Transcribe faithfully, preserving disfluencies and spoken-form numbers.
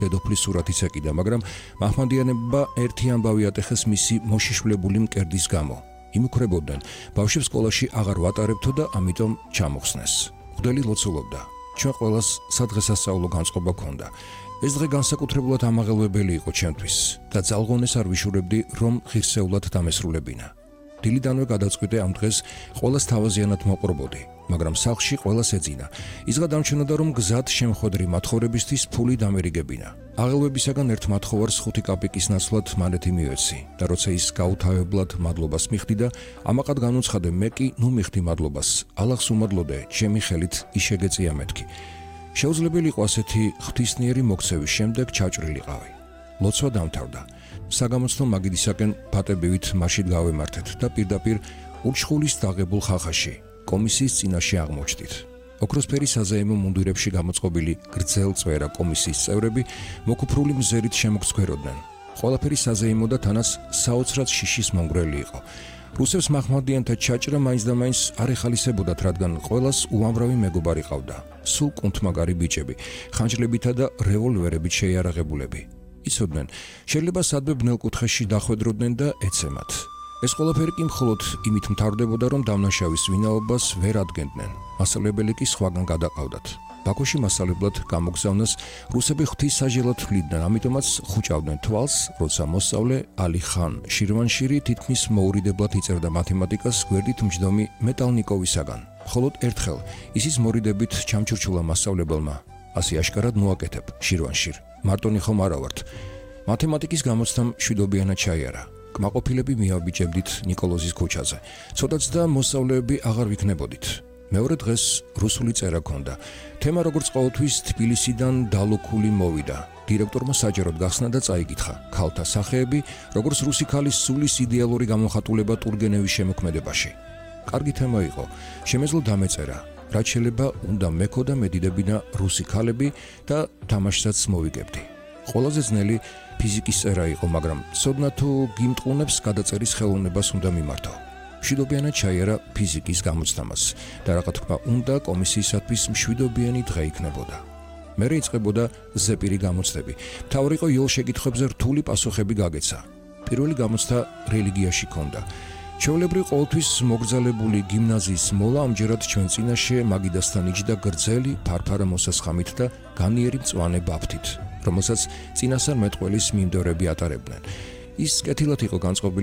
დედოფლის სურათიც ეკიდა, მაგრამ მაჰმადიანებმა ერთი ამბავი ატეხეს მისი მოშიშვლებული მკერდის გამო. იმუქრებოდნენ, ბავშვებს სკოლაში აღარ ვატარებთო და ამიტომ ჩამოხსნეს. მღვდელი ლოცულობდა. ჩვენ ყველას სადღესასწაულო განწყობა ჰქონდა. ეს დღე განსაკუთრებულად ამაღელვებელი იყო ჩემთვის და ძალღონეს არ ვიშურებდი, რომ ღირსეულად დამესრულებინა. დილიდანვე გადაწყვიტე ამ დღეს ყველას თავაზიანად მოყრობოდი, მაგრამ სახლში ყველას ეძინა. ისღა დამჩნეოდა, რომ გზად შემხვედრი მათხოვრებისთვის ფული დამერიგებინა. აღელვებისაგან ერთ მათხოვარს ხუთი კაპიკის ნაცვლად მანეთი მივეცი და როცა ის გაუთავებლად მადლობას მიხდი და ამაყად განუცხადე, მე კი ნუ მიხდი მადლობას. ალლაჰს უმადლოდე, ჩემი ხელით იშეგეწია მეთქი. შეუძლებელი იყო ასეთი ღვთისმიერი მოქცევის შემდეგ ჩაჭრილიყავი. ლოცვა დამთავრდა. საგამოცდო მაგიდისაკენ პატებივით მაშინ გავემართეთ და პირდაპირ ურჩხულის დაღებულ ხახაში კომისიის წინაშე აღმოჩნდით. ოქროსფერი საზეიმო მუნდირებში გამოწყობილი გრძელ წვერა კომისიის წევრები მოკუფრული მზერით შემოგცქვეროდნენ. ყველაფერი საზეიმო და თანაც საოცრად შიშის მომგვრელი იყო. რუსებს მაჰმადიანთა ჩაჭრა მაინც და მაინც არ ეხალისებოდათ, რადგან ყველას უამრავი მეგობარი ყავდა. სულ კუნთმაგარი ბიჭები, ხანჯლებითა და რევოლვერებით შეიარაღებულები. იცოდნენ, შეიძლება სადმე ბნელკუთხეში დახვედროდნენ და ეცემათ. ეს ყველაფერი კი მხოლოდ იმით მთავრდებოდა, რომ დამნაშავის ვინაობას ვერ ადგენდნენ. მასწავლებელი კი სხვაგან გადაყავდათ. ბაქოში მასწავლებლად გამოგზავნას რუსები ღვთისმსაჯელად თვლიდნენ, ამიტომაც ხუჭავდნენ თვალს, როცა მოსწავლე ალი ხან შირვანშირი თითქმის მოურიდებლად იწერდა მათემატიკას გვერდით მჯდომი მეტალნიკოვისაგან. მხოლოდ ერთხელ ისის მორიდებით ჩამჩურჩულა მასწავლებელმა, ასე აშკარად მოაკეთებ, შირვანშირ, მარტონი ხომ არა ვართ. მათემატიკის გამოცდამ შვიდობიანად ჩაიარა. კმაყოფილები მიავბიჭებდით ნიკოლოზის ქუჩაზე. ცოტაც და მოსწავლეები აღარ ვიქნებოდით. მეორე დღეს რუსული წერა ჰქონდა. თემა როგორც ყოველთვის თბილისიდან დალოქული მოვიდა. დირექტორმა საჯაროდ გახსნა და წაიკითხა ქალთა სახეები, როგორც რუსი ქალის სულის იდეალური გამოხატულება ტურგენევის შემოქმედებაში. კარგი თემა იყო. შემეძლო დამეწერა. რაც შეიძლება უნდა მექო და მედიდებინა რუსი ქალები და თამაშსაც მოვიგებდი. ყველაზე ძნელი ფიზიკის წერა იყო, მაგრამ ცოდნა თუ გიმტყუნებს გადაწერის ხელოვნებას უნდა მიმართო. მშვიდობიანად ჩაიარა ფიზიკის გამოცდამას და რაღაც თქმა უნდა კომისიისათვის მშვიდობიანი დღე იქნებოდა. მერე იწყებოდა ზეპირი გამოცდები. მთავარი იყო იოლ შეკითხვებზე რთული პასუხები გაგეცა. პირველი გამოცდა რელიგიაში ჰქონდა. ჩვეულებრივ ყოველთვის მოგრძალებული გიმნაზიის მოლა ამჯერად ჩვენ წინაშე მაგიდასთან იჯდა გრძელი ფარფარა მოსასხამით და განიერი მწვანე ბაფთით, რომელსაც წინასწარ მეტყველის მიმდევრები ატარებდნენ. ის კეთილად იყო განწყობილი